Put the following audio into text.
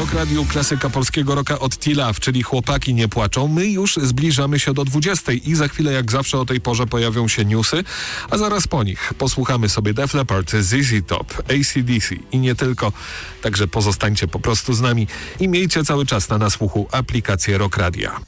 Rock Radio, klasyka polskiego rocka od T-Love, czyli Chłopaki nie płaczą. My już zbliżamy się do 20 i za chwilę jak zawsze o tej porze pojawią się newsy, a zaraz po nich posłuchamy sobie Def Leppard, ZZ Top, AC/DC i nie tylko. Także pozostańcie po prostu z nami i miejcie cały czas na nasłuchu aplikację Rock Radia.